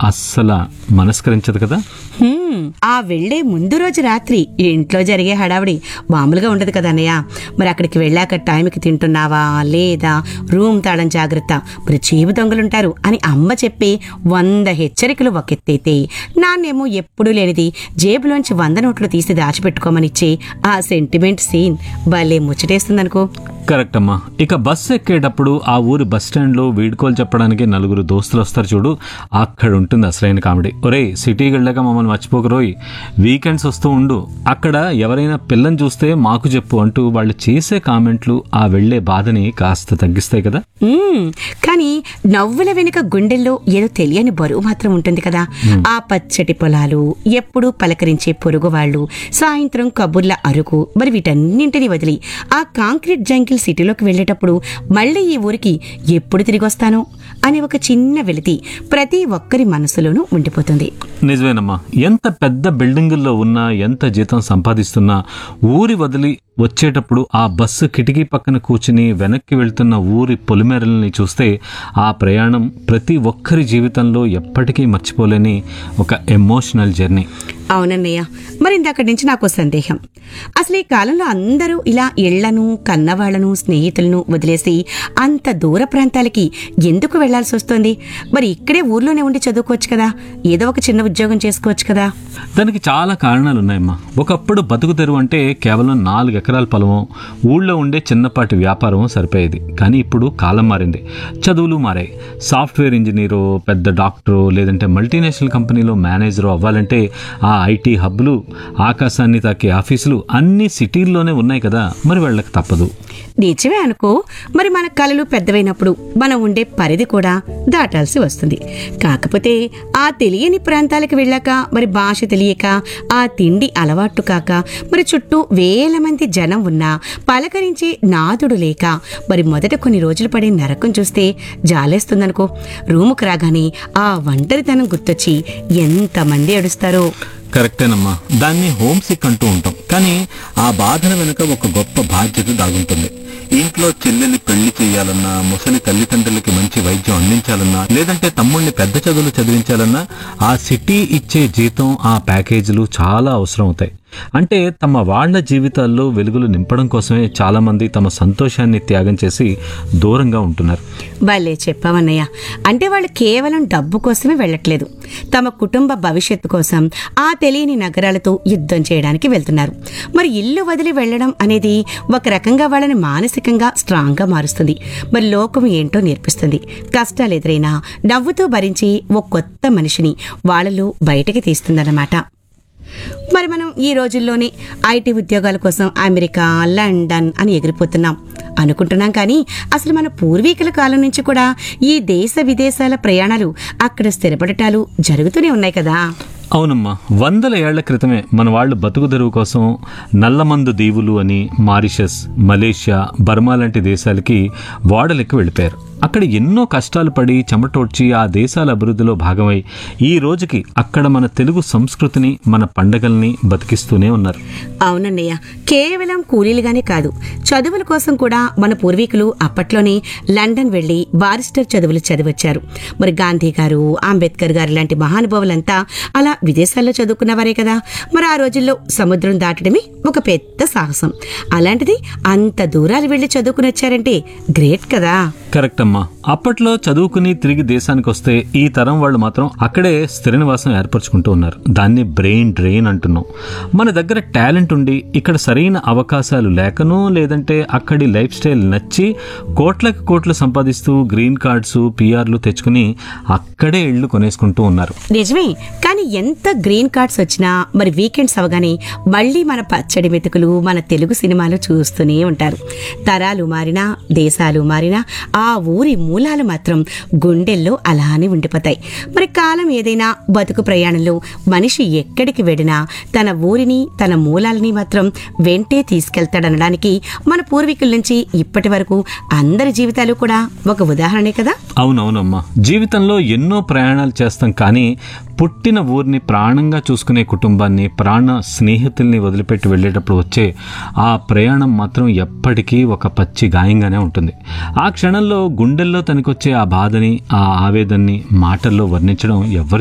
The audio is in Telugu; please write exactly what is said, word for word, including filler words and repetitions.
అస్సలు మనస్కరించదు కదా. హ్మ్, ఆ వెళ్లే ముందు రోజు రాత్రి ఇంట్లో జరిగే హడావిడి మామూలుగా ఉండదు కదా అన్నయ్య. మరి అక్కడికి వెళ్ళాక టైంకి తింటున్నావా లేదా, రూమ్ తాళం జాగ్రత్త, మరి చీపు దొంగలుంటారు అని అమ్మ చెప్పి వంద హెచ్చరికలు ఒకెత్తైతే, నాన్నేమో ఎప్పుడూ లేనిది జేబులోంచి వంద నోట్లు తీసి దాచిపెట్టుకోమనిచ్చే ఆ సెంటిమెంట్ సీన్ భలే ముచ్చటేస్తుందనుకో. కరెక్ట్ అమ్మా. ఇక బస్సు ఎక్కేటప్పుడు ఆ ఊరి బస్ స్టాండ్లో వీడ్కోలు చెప్పడానికి నలుగురు దోస్తులు వస్తారు చూడు, అక్కడ ఉంటుంది అసలైన కామెడీ. ఒరే సిటీకి వెళ్ళాక మమ్మల్ని మర్చిపోకరోయ్, వీకెండ్స్ వస్తూ ఉండు, అక్కడ ఎవరైనా పిల్లని చూస్తే మాకు చెప్పు అంటూ వాళ్ళు చేసే కామెంట్లు ఆ వెళ్లే బాధని కాస్త తగ్గిస్తాయి కదా. మ్మ్, కానీ నవ్వుల వెనుక గుండెల్లో ఏదో తెలియని బరువు మాత్రం ఉంటుంది కదా. ఆ పచ్చటి పొలాలు, ఎప్పుడూ పలకరించే పొరుగు వాళ్ళు, సాయంత్రం కబుర్ల అరుగు, మరి వీటన్నింటినీ వదిలి ఆ కాంక్రీట్ జంకిల్ సిటీలోకి వెళ్ళేటప్పుడు మళ్ళీ ఈ ఊరికి ఎప్పుడు తిరిగి వస్తానో అనే ఒక చిన్న వెలితి ప్రతి ఒక్కరి మనసులోనూ ఉండిపోతుంది. నిజమేనమ్మా. ఎంత పెద్ద బిల్డింగుల్లో ఉన్నా, ఎంత జీతం సంపాదిస్తున్నా, ఊరి వదిలి వచ్చేటప్పుడు ఆ బస్సు కిటికీ పక్కన కూర్చుని వెనక్కి వెళ్తున్న ఊరి పొలిమేరల్ని చూస్తే ఆ ప్రయాణం ప్రతి ఒక్కరి జీవితంలో ఎప్పటికీ మర్చిపోలేని ఒక ఎమోషనల్ జర్నీ. అవునన్నయ్య. మరి ఇందక్కడి నుంచి నాకు సందేహం, అసలు ఈ కాలంలో అందరూ ఇలా ఇళ్లను, కన్నవాళ్లను, స్నేహితులను వదిలేసి అంత దూర ప్రాంతాలకి ఎందుకు వెళ్లాల్సి వస్తుంది? మరి ఇక్కడే ఊర్లోనే ఉండి చదువుకోవచ్చు కదా, ఏదో ఒక చిన్న ఉద్యోగం చేసుకోవచ్చు కదా. దానికి చాలా కారణాలు ఉన్నాయమ్మా. ఒకప్పుడు బతుకు తెరువు అంటే కేవలం నాలుగు ఎకరాల పొలమో, ఊళ్ళో ఉండే చిన్నపాటి వ్యాపారమో సరిపోయేది. కానీ ఇప్పుడు కాలం మారింది, చదువులు మారాయి. సాఫ్ట్వేర్ ఇంజనీరో, పెద్ద డాక్టరో, లేదంటే మల్టీనేషనల్ కంపెనీలో మేనేజరో అవ్వాలంటే ఆ ఐటీ హబ్బులు, ఆకాశాన్ని తాకే ఆఫీసులు అన్నీ సిటీల్లోనే ఉన్నాయి కదా. మరి వాళ్ళకి తప్పదు. నిజమే అనుకో. మరి మన కలలు పెద్దవైనప్పుడు మనం ఉండే పరిధి కూడా దాటాల్సి వస్తుంది. కాకపోతే ఆ తెలియని ప్రాంతాలకు వెళ్ళాక, మరి భాష తెలియక, ఆ తిండి అలవాటు కాక, మరి చుట్టూ వేల మంది జనం ఉన్నా పలకరించి నాదుడు లేక, మరి మొదట కొన్ని రోజులు పడే నరకం చూస్తే జాలేస్తుందనుకో. రూముకు రాగానే ఆ ఒంటరితనం గుర్తొచ్చి ఎంతమంది ఏడుస్తారో. కరెక్టేనమ్మా. దాన్ని హోమ్ సిక్ అంటూ ఉంటాం. కానీ ఆ బాధల వెనుక ఒక గొప్ప బాధ్యత దాగుంటుంది. ఇంట్లో చెల్లెలి పెళ్లి చేయాలన్నా, ముసలి తల్లిదండ్రులకి మంచి వైద్యం అందించాలన్నా, లేదంటే తమ్ముడిని పెద్ద చదువులు చదివించాలన్నా ఆ సిటీ ఇచ్చే జీతం, ఆ ప్యాకేజీలు చాలా అవసరం అవుతాయి. అంటే తమ వాళ్ల జీవితాల్లో వెలుగులు నింపడం కోసమే చాలా మంది తమ సంతోషాన్ని త్యాగం చేసి దూరంగా ఉంటున్నారు. భలే చెప్పావన్నయ్య. అంటే వాళ్ళు కేవలం డబ్బు కోసమే వెళ్ళట్లేదు, తమ కుటుంబ భవిష్యత్తు కోసం ఆ తెలియని నగరాలతో యుద్ధం చేయడానికి వెళ్తున్నారు. మరి ఇల్లు వదిలి వెళ్లడం అనేది ఒక రకంగా వాళ్ళని మానసికంగా స్ట్రాంగ్ గా మారుస్తుంది. మరి లోకం ఏంటో నేర్పిస్తుంది. కష్టాలు ఎదురైనా నవ్వుతూ భరించి ఓ కొత్త మనిషిని వాళ్ళలో బయటకి తీస్తుందన్నమాట. మరి మనం ఈ రోజుల్లోనే ఐటీ ఉద్యోగాల కోసం అమెరికా, లండన్ అని ఎగిరిపోతున్నాం అనుకుంటున్నాం. కానీ అసలు మన పూర్వీకుల కాలం నుంచి కూడా ఈ దేశ విదేశాల ప్రయాణాలు, అక్కడ స్థిరపడటాలు జరుగుతూనే ఉన్నాయి కదా. అవునమ్మా. వందల ఏళ్ల క్రితమే మన వాళ్ళు బతుకు తెరువు కోసం నల్లమందు దీవులు అని మారిషస్, మలేషియా, బర్మా లాంటి దేశాలకి వాడలెక్కి వెళ్ళిపోయారు. అక్కడ ఎన్నో కష్టాలు పడి చెమటోడ్చి ఆ దేశాల అభివృద్ధిలో భాగమై ఈ రోజుకి అక్కడ మన తెలుగు సంస్కృతిని, మన పండగల్ని బతికిస్తూనే ఉన్నారు. అవునన్నయ్య. కేవలం కూలీలుగానే కాదు, చదువుల కోసం కూడా మన పూర్వీకులు అప్పట్లోనే లండన్ వెళ్లి బారిస్టర్ చదువులు చదివొచ్చారు. మరి గాంధీ గారు, అంబేద్కర్ గారు లాంటి మహానుభావులంతా అలా విదేశాల్లో చదువుకున్నవారే కదా. మరి ఆ రోజుల్లో సముద్రం దాటడమే ఒక పెద్ద సాహసం. అలాంటిది అంత దూరాలు వెళ్లి చదువుకుని వచ్చారంటే గ్రేట్ కదా. కరెక్ట్ అమ్మా. అప్పట్లో చదువుకుని తిరిగి దేశానికి వస్తే ఈ తరం వాళ్ళు మాత్రం అక్కడే స్థిర నివాసం ఏర్పరచుకుంటూ ఉన్నారు. దాన్ని బ్రెయిన్ డ్రెయిన్ అంటున్నాం. మన దగ్గర టాలెంట్ ఉండి ఇక్కడ సరైన అవకాశాలు లేకనో, లేదంటే అక్కడి లైఫ్ స్టైల్ నచ్చి కోట్లకు కోట్లు సంపాదిస్తూ గ్రీన్ కార్డ్స్, పిఆర్లు తెచ్చుకుని అక్కడే ఇళ్లు కొనేసుకుంటూ ఉన్నారు. నిజమే. కానీ ఎంత గ్రీన్ కార్డ్స్ వచ్చినా మరి వీకెండ్స్ అవగానే మళ్లీ మన పచ్చడి మెతుకులు, మన తెలుగు సినిమాలు చూస్తూనే ఉంటారు. తరాలు మారినా, దేశాలు మారినా ఆ ఊరి మూలాలు మాత్రం గుండెల్లో అలానే ఉండిపోతాయి. మరి కాలం ఏదైనా బతుకు ప్రయాణంలో మనిషి ఎక్కడికి వెళ్ళినా తన ఊరిని, తన మూలాలని మాత్రం వెంటే తీసుకెళ్తాడనడానికి మన పూర్వీకుల నుంచి ఇప్పటి వరకు అందరి జీవితాలు కూడా ఒక ఉదాహరణే కదా. అవునవునమ్మా. జీవితంలో ఎన్నో ప్రయాణాలు చేస్తాం, కానీ పుట్టిన ఊరిని ప్రాణంగా చూసుకునే కుటుంబాన్ని, ప్రాణ స్నేహితుల్ని వదిలిపెట్టి వెళ్ళేటప్పుడు వచ్చే ఆ ప్రయాణం మాత్రం ఎప్పటికీ ఒక పచ్చి గాయంగానే ఉంటుంది. ఆ క్షణంలో గుండెల్లో తనకొచ్చే ఆ బాధని, ఆ ఆవేదనని మాటల్లో వర్ణించడం ఎవరు